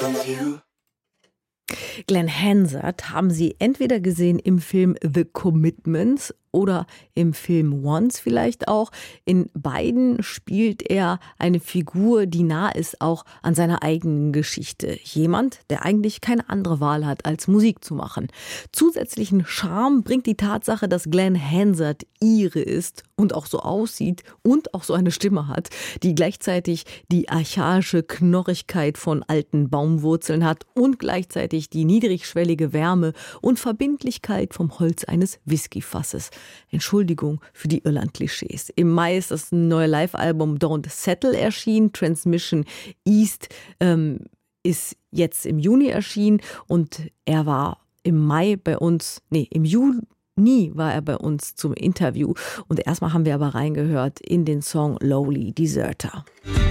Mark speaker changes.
Speaker 1: Glenn Hansard haben Sie entweder gesehen im Film The Commitments oder im Film Once vielleicht auch. In beiden spielt er eine Figur, die nah ist auch an seiner eigenen Geschichte. Jemand, der eigentlich keine andere Wahl hat, als Musik zu machen. Zusätzlichen Charme bringt die Tatsache, dass Glenn Hansard Ire ist und auch so aussieht und auch so eine Stimme hat, die gleichzeitig die archaische Knorrigkeit von alten Baumwurzeln hat und gleichzeitig die niedrigschwellige Wärme und Verbindlichkeit vom Holz eines Whiskyfasses. Entschuldigung für die Irland-Klischees. Im Mai ist das neue Live-Album Don't Settle erschienen. Transmission East ist jetzt im Juni erschienen und er war im Juni war er bei uns zum Interview. Und erstmal haben wir aber reingehört in den Song Lowly Deserter.